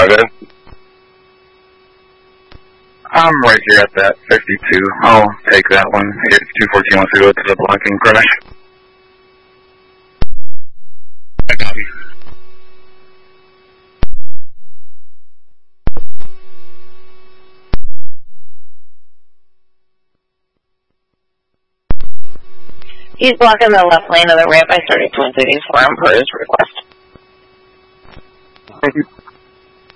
drive in? I'm right here at that 52. I'll take that one. If 214 wants to go to the blocking crash. I copy. He's blocking the left lane of the ramp. I started Twin Cities for him per his request. Thank you.